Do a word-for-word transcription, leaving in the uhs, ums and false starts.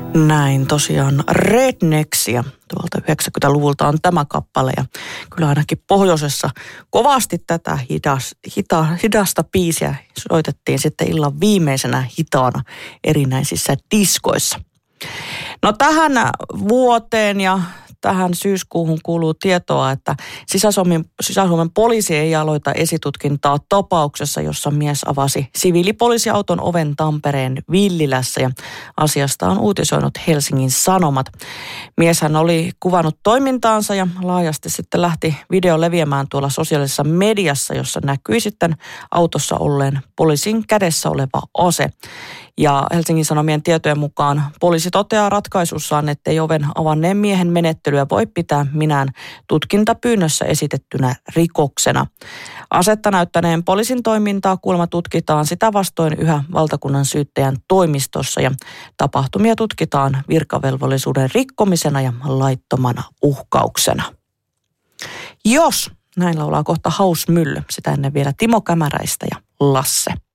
Näin tosiaan Rednecksia tuolta yhdeksänkymmentäluvulta on tämä kappale ja kyllä ainakin pohjoisessa kovasti tätä hidas, hita, hidasta biisiä soitettiin sitten illan viimeisenä hitaana erinäisissä diskoissa. No tähän vuoteen ja tähän syyskuuhun kuuluu tietoa, että Sisä-Suomen, Sisä-Suomen poliisi ei aloita esitutkintaa tapauksessa, jossa mies avasi siviilipoliisiauton oven Tampereen Villilässä ja asiasta on uutisoinut Helsingin Sanomat. Mieshän oli kuvannut toimintaansa ja laajasti sitten lähti video leviämään tuolla sosiaalisessa mediassa, jossa näkyi sitten autossa olleen poliisin kädessä oleva ase. Ja Helsingin Sanomien tietojen mukaan poliisi toteaa ratkaisussaan, ettei oven avanneen miehen menettelyä voi pitää minään tutkintapyynnössä esitettynä rikoksena. Asetta näyttäneen poliisin toimintaa kuulemma tutkitaan sitä vastoin yhä valtakunnan syyttäjän toimistossa ja tapahtumia tutkitaan virkavelvollisuuden rikkomisena ja laittomana uhkauksena. Jos, näin laulaa kohta Hausmylly, sitä ennen vielä Timo Kämäräistä ja Lasse.